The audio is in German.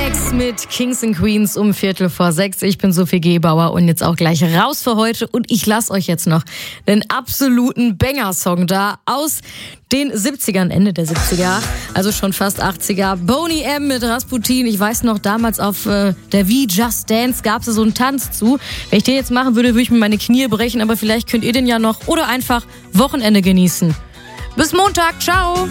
Max mit Kings and Queens um 5:45. Ich bin Sophie Gebauer und jetzt auch gleich raus für heute. Und ich lasse euch jetzt noch einen absoluten Banger-Song da aus den 70ern, Ende der 70er, also schon fast 80er. Boney M. mit Rasputin. Ich weiß noch, damals auf der Wie Just Dance gab es so einen Tanz zu. Wenn ich den jetzt machen würde, würde ich mir meine Knie brechen. Aber vielleicht könnt ihr den ja noch oder einfach Wochenende genießen. Bis Montag. Ciao.